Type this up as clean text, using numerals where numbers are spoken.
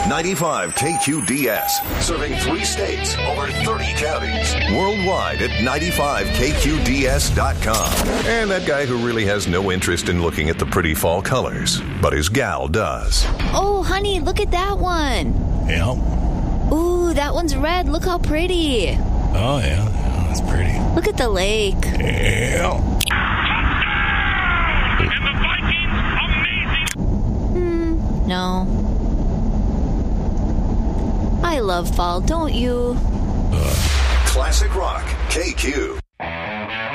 95 KQDS, serving 3 states, over 30 counties. Worldwide at 95KQDS.com. And that guy who really has no interest in looking at the pretty fall colors, but his gal does. Oh, honey, look at that one. Yeah. Ooh, that one's red. Look how pretty. Oh, yeah. That's pretty. Look at the lake. Yeah. And the Vikings, amazing. No. I love fall, don't you? Classic Rock, KQ.